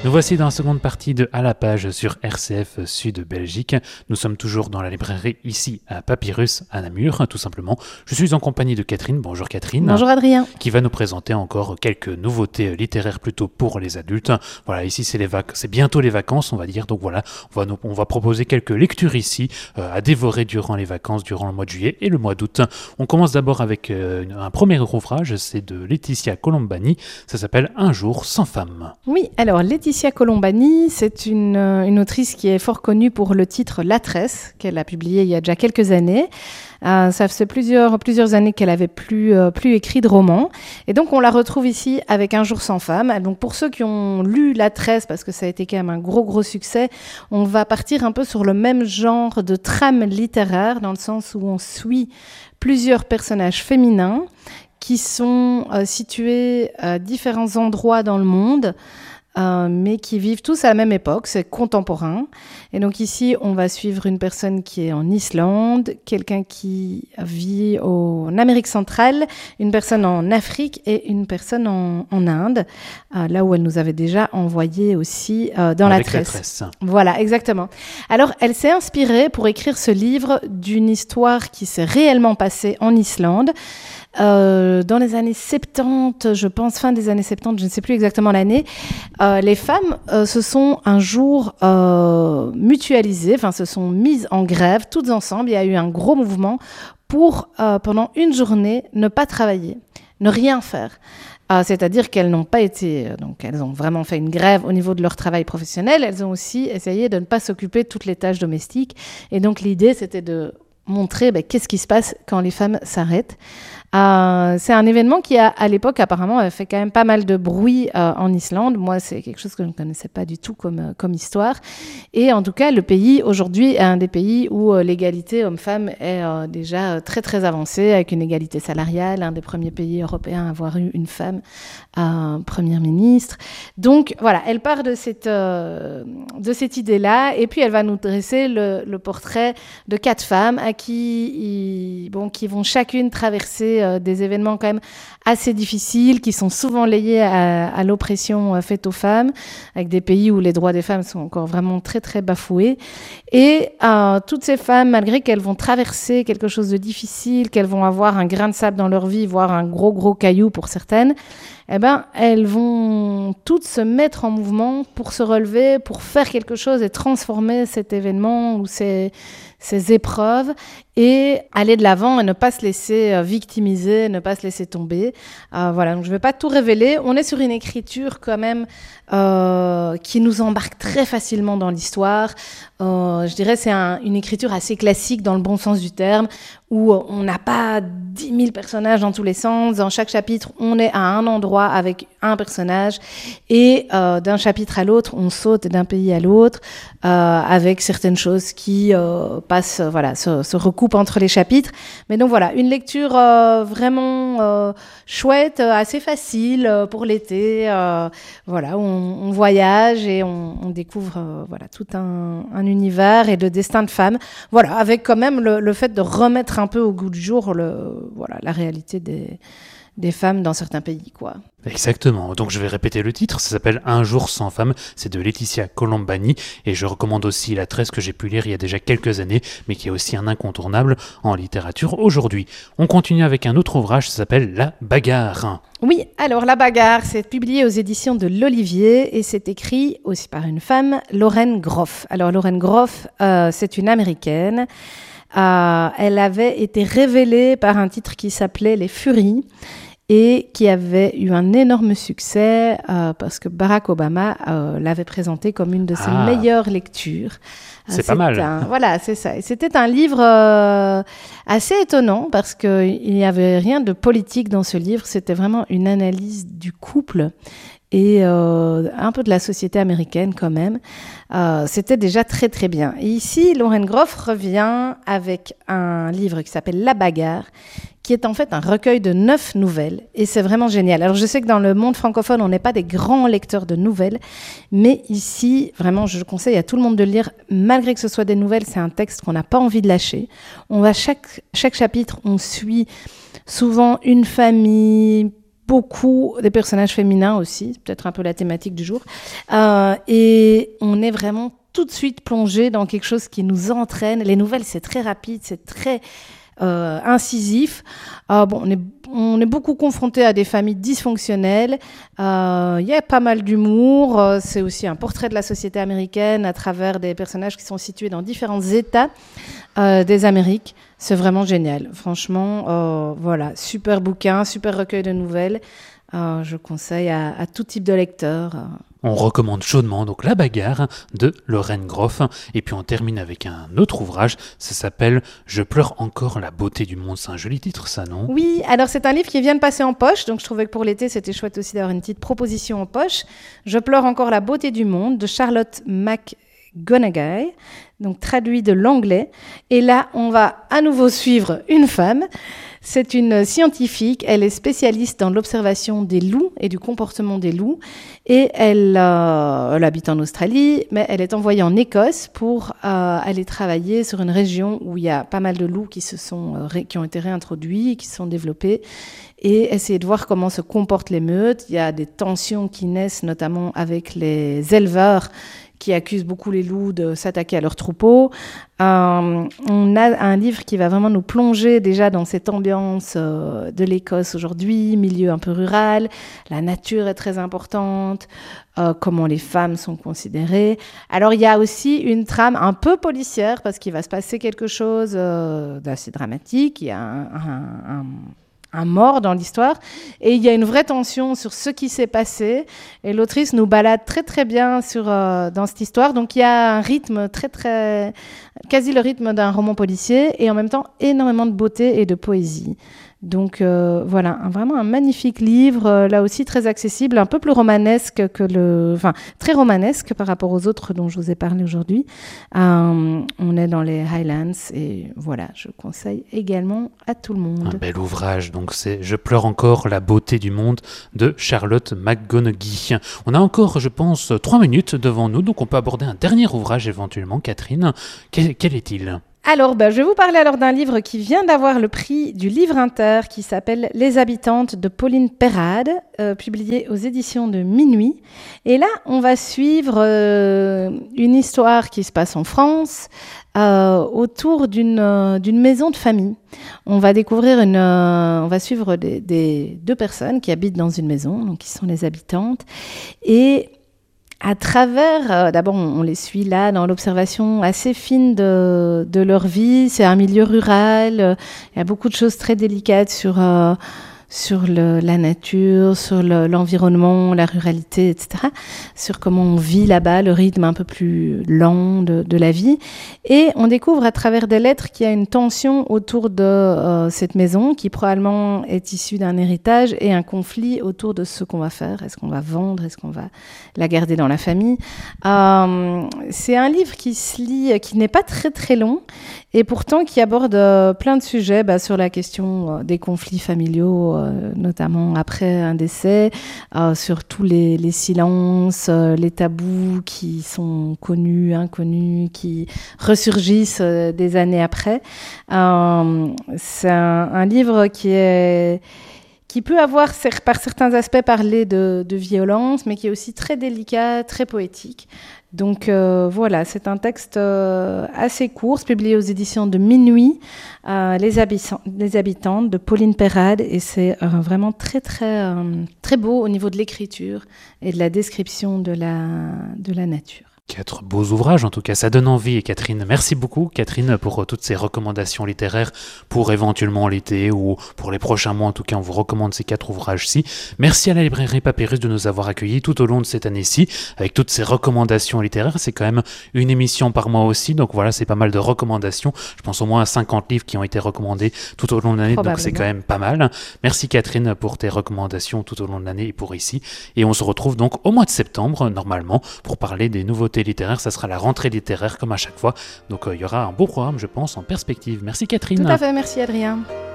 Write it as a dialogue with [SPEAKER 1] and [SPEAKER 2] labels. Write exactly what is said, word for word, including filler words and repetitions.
[SPEAKER 1] Nous voici dans la seconde partie de À la page sur R C F Sud Belgique. Nous sommes toujours dans la librairie ici à Papyrus à Namur, tout simplement. Je suis en compagnie de Catherine. Bonjour Catherine.
[SPEAKER 2] Bonjour Adrien.
[SPEAKER 1] Qui va nous présenter encore quelques nouveautés littéraires plutôt pour les adultes. Voilà, ici c'est, les vac- c'est bientôt les vacances, on va dire. Donc voilà, on va, nous, on va proposer quelques lectures ici euh, à dévorer durant les vacances, durant le mois de juillet et le mois d'août. On commence d'abord avec euh, un premier ouvrage, c'est de Laetitia Colombani. Ça s'appelle Un jour sans femme.
[SPEAKER 2] Oui, alors Laetitia Colombani, c'est une, une autrice qui est fort connue pour le titre La Tresse, qu'elle a publié il y a déjà quelques années. Euh, ça fait plusieurs, plusieurs années qu'elle avait plus, euh, plus écrit de romans. Et donc, on la retrouve ici avec Un jour sans femme. Donc, pour ceux qui ont lu La Tresse, parce que ça a été quand même un gros, gros succès, on va partir un peu sur le même genre de trame littéraire, dans le sens où on suit plusieurs personnages féminins qui sont euh, situés à différents endroits dans le monde, Euh, mais qui vivent tous à la même époque, c'est contemporain. Et donc ici, on va suivre une personne qui est en Islande, quelqu'un qui vit au, en Amérique centrale, une personne en Afrique et une personne en, en Inde, euh, là où elle nous avait déjà envoyé aussi euh, dans
[SPEAKER 1] Avec
[SPEAKER 2] La Tresse.
[SPEAKER 1] La Tresse.
[SPEAKER 2] Voilà, exactement. Alors, elle s'est inspirée pour écrire ce livre d'une histoire qui s'est réellement passée en Islande. Euh, dans les années soixante-dix, je pense, fin des années soixante-dix, je ne sais plus exactement l'année, euh, les femmes euh, se sont un jour euh, mutualisées, enfin se sont mises en grève, toutes ensemble. Il y a eu un gros mouvement pour, euh, pendant une journée, ne pas travailler, ne rien faire. Euh, c'est-à-dire qu'elles n'ont pas été, euh, donc elles ont vraiment fait une grève au niveau de leur travail professionnel. Elles ont aussi essayé de ne pas s'occuper de toutes les tâches domestiques. Et donc l'idée, c'était de montrer ben, qu'est-ce qui se passe quand les femmes s'arrêtent. Euh, c'est un événement qui, a, à l'époque, apparemment, avait fait quand même pas mal de bruit euh, en Islande. Moi, c'est quelque chose que je ne connaissais pas du tout comme, euh, comme histoire. Et en tout cas, le pays, aujourd'hui, est un des pays où euh, l'égalité homme-femme est euh, déjà euh, très, très avancée, avec une égalité salariale, un des premiers pays européens à avoir eu une femme euh, première ministre. Donc, voilà, elle part de cette, euh, de cette idée-là, et puis elle va nous dresser le, le portrait de quatre femmes à qui, ils, bon, qui vont chacune traverser des événements quand même assez difficiles, qui sont souvent liés à, à l'oppression euh, faite aux femmes, avec des pays où les droits des femmes sont encore vraiment très, très bafoués. Et euh, toutes ces femmes, malgré qu'elles vont traverser quelque chose de difficile, qu'elles vont avoir un grain de sable dans leur vie, voire un gros, gros caillou pour certaines, eh ben, elles vont toutes se mettre en mouvement pour se relever, pour faire quelque chose et transformer cet événement ou ces, ces épreuves et aller de l'avant et ne pas se laisser euh, victimiser, ne pas se laisser tomber. Euh, voilà, donc je ne vais pas tout révéler. On est sur une écriture quand même euh, qui nous embarque très facilement dans l'histoire. Euh, je dirais que c'est un, une écriture assez classique dans le bon sens du terme, où on n'a pas dix mille personnages dans tous les sens. Dans chaque chapitre, on est à un endroit avec un personnage et euh, d'un chapitre à l'autre, on saute d'un pays à l'autre euh, avec certaines choses qui euh, passent, euh, voilà, se, se recoupent entre les chapitres. Mais donc voilà, une lecture euh, vraiment euh, chouette, assez facile euh, pour l'été. Euh, voilà, on, on voyage et on, on découvre euh, voilà, tout un, un univers et le destin de femmes. Voilà, avec quand même le, le fait de remettre un peu au goût du jour le, voilà, la réalité des, des femmes dans certains pays, quoi.
[SPEAKER 1] Exactement, donc je vais répéter le titre, ça s'appelle Un jour sans femme, c'est de Laetitia Colombani, et je recommande aussi La Tresse que j'ai pu lire il y a déjà quelques années, mais qui est aussi un incontournable en littérature aujourd'hui. On continue avec un autre ouvrage, ça s'appelle La Bagarre.
[SPEAKER 2] Oui, alors La Bagarre, c'est publié aux éditions de l'Olivier, et c'est écrit aussi par une femme, Lauren Groff. Alors Lauren Groff, euh, c'est une Américaine. Euh, elle avait été révélée par un titre qui s'appelait Les Furies, et qui avait eu un énorme succès euh, parce que Barack Obama euh, l'avait présenté comme une de ses
[SPEAKER 1] ah,
[SPEAKER 2] meilleures lectures.
[SPEAKER 1] C'est, c'est
[SPEAKER 2] pas
[SPEAKER 1] mal.
[SPEAKER 2] Un, voilà, c'est ça. Et c'était un livre euh, assez étonnant parce qu'il n'y avait rien de politique dans ce livre. C'était vraiment une analyse du couple et euh, un peu de la société américaine quand même. Euh, c'était déjà très très bien. Et ici, Lauren Groff revient avec un livre qui s'appelle La Bagarre, qui est en fait un recueil de neuf nouvelles. Et c'est vraiment génial. Alors je sais que dans le monde francophone, on n'est pas des grands lecteurs de nouvelles, mais ici, vraiment, je conseille à tout le monde de le lire. Malgré que ce soit des nouvelles, c'est un texte qu'on n'a pas envie de lâcher. On va chaque, chaque chapitre, on suit souvent une famille, beaucoup des personnages féminins aussi, c'est peut-être un peu la thématique du jour. Euh, et on est vraiment tout de suite plongé dans quelque chose qui nous entraîne. Les nouvelles, c'est très rapide, c'est très euh, incisif. Euh, bon, on est, on est beaucoup confronté à des familles dysfonctionnelles. Il euh, y a pas mal d'humour. Euh, c'est aussi un portrait de la société américaine à travers des personnages qui sont situés dans différents États euh, des Amériques. C'est vraiment génial. Franchement, euh, voilà, super bouquin, super recueil de nouvelles. Euh, je conseille à, à tout type de lecteur.
[SPEAKER 1] On recommande chaudement donc La bagarre de Lorraine Groff. Et puis on termine avec un autre ouvrage, ça s'appelle « Je pleure encore la beauté du monde ». C'est un joli titre ça, non ?
[SPEAKER 2] Oui, alors c'est un livre qui vient de passer en poche, donc je trouvais que pour l'été c'était chouette aussi d'avoir une petite proposition en poche. « Je pleure encore la beauté du monde » de Charlotte McGonaghy, donc traduit de l'anglais. Et là, on va à nouveau suivre une femme. C'est une scientifique, elle est spécialiste dans l'observation des loups et du comportement des loups. Et elle, euh, elle habite en Australie, mais elle est envoyée en Écosse pour euh, aller travailler sur une région où il y a pas mal de loups qui, se sont, euh, ré, qui ont été réintroduits, qui se sont développés, et essayer de voir comment se comportent les meutes. Il y a des tensions qui naissent, notamment avec les éleveurs qui accusent beaucoup les loups de s'attaquer à leurs troupeaux. Euh, on a un livre qui va vraiment nous plonger déjà dans cette ambiance euh, de l'Écosse aujourd'hui, milieu un peu rural, la nature est très importante, euh, comment les femmes sont considérées. Alors il y a aussi une trame un peu policière parce qu'il va se passer quelque chose euh, d'assez dramatique. Il y a un... un, un un mort dans l'histoire, et il y a une vraie tension sur ce qui s'est passé, et l'autrice nous balade très très bien sur, euh, dans cette histoire, donc il y a un rythme très très, quasi le rythme d'un roman policier, et en même temps énormément de beauté et de poésie. Donc euh, voilà, un, vraiment un magnifique livre, euh, là aussi très accessible, un peu plus romanesque que le... Enfin, très romanesque par rapport aux autres dont je vous ai parlé aujourd'hui. Euh, on est dans les Highlands et voilà, je conseille également à tout le monde.
[SPEAKER 1] Un bel ouvrage, donc c'est « Je pleure encore la beauté du monde » de Charlotte McGonaghy. On a encore, je pense, trois minutes devant nous, donc on peut aborder un dernier ouvrage éventuellement. Catherine, quel, quel est-il ?
[SPEAKER 2] Alors, ben, je vais vous parler alors d'un livre qui vient d'avoir le prix du Livre Inter, qui s'appelle « Les habitantes » de Pauline Perrade, euh, publié aux éditions de Minuit. Et là, on va suivre euh, une histoire qui se passe en France, euh, autour d'une, euh, d'une maison de famille. On va découvrir une, euh, on va suivre des, des, deux personnes qui habitent dans une maison, donc qui sont les habitantes, et à travers, euh, d'abord on, on les suit là dans l'observation assez fine de, de leur vie. C'est un milieu rural, euh, il y a beaucoup de choses très délicates sur, euh, sur le, la nature, sur le, l'environnement, la ruralité, et cetera. Sur comment on vit là-bas, le rythme un peu plus lent de, de la vie. Et on découvre à travers des lettres qu'il y a une tension autour de euh, cette maison qui probablement est issue d'un héritage et un conflit autour de ce qu'on va faire. Est-ce qu'on va vendre? Est-ce qu'on va la garder dans la famille? euh, C'est un livre qui se lit, qui n'est pas très très long et pourtant qui aborde euh, plein de sujets bah, sur la question euh, des conflits familiaux, euh, notamment après un décès, euh, sur tous les, les silences, euh, les tabous qui sont connus, inconnus, qui ressurgissent euh, des années après. Euh, c'est un, un livre qui est... qui peut avoir, par certains aspects, parler de, de violence, mais qui est aussi très délicat, très poétique. Donc euh, voilà, c'est un texte euh, assez court, publié aux éditions de Minuit, euh, les, habitants, les habitantes de Pauline Perrade, et c'est euh, vraiment très très euh, très beau au niveau de l'écriture et de la description de la, de la nature.
[SPEAKER 1] Quatre beaux ouvrages, en tout cas, ça donne envie. Et Catherine, merci beaucoup, Catherine, pour toutes ces recommandations littéraires pour éventuellement l'été ou pour les prochains mois. En tout cas, on vous recommande ces quatre ouvrages-ci. Merci à la librairie Papyrus de nous avoir accueillis tout au long de cette année-ci avec toutes ces recommandations littéraires. C'est quand même une émission par mois aussi, donc voilà, c'est pas mal de recommandations. Je pense au moins à cinquante livres qui ont été recommandés tout au long de l'année, donc c'est quand même pas mal. Merci Catherine pour tes recommandations tout au long de l'année et pour ici. Et on se retrouve donc au mois de septembre, normalement, pour parler des nouveautés littéraire, ça sera la rentrée littéraire comme à chaque fois, donc il euh, y aura un beau programme je pense en perspective. Merci Catherine.
[SPEAKER 2] Tout à fait, merci Adrien.